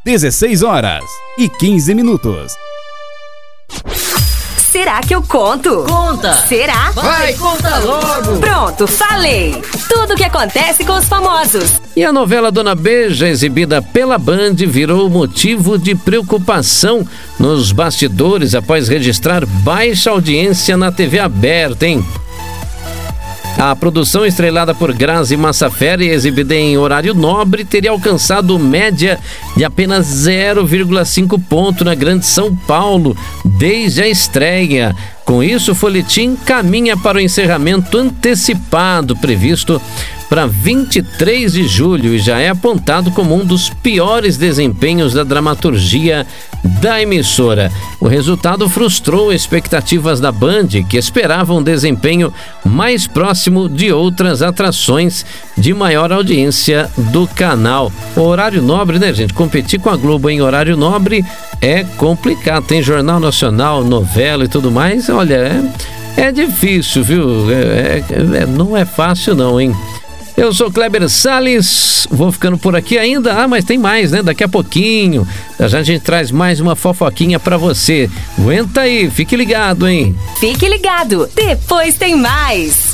16h15. Será que eu conto? Conta! Será? Vai, conta logo! Pronto, falei! Tudo o que acontece com os famosos. E a novela Dona Beija, exibida pela Band, virou motivo de preocupação nos bastidores após registrar baixa audiência na TV aberta, hein? A produção, estrelada por Grazi Massafera e exibida em horário nobre, teria alcançado média de apenas 0,5 ponto na Grande São Paulo desde a estreia. Com isso, o folhetim caminha para o encerramento antecipado previsto para 23 de julho e já é apontado como um dos piores desempenhos da dramaturgia da emissora. O resultado frustrou expectativas da Band, que esperava um desempenho mais próximo de outras atrações de maior audiência do canal. O horário nobre, né, gente? Competir com a Globo em horário nobre é complicado. Tem Jornal Nacional, novela e tudo mais. Olha, é difícil, viu? Não é fácil não, hein? Eu sou Kleber Salles, vou ficando por aqui ainda. Mas tem mais, né? Daqui a pouquinho a gente traz mais uma fofoquinha pra você. Aguenta aí, fique ligado, hein? Fique ligado, depois tem mais.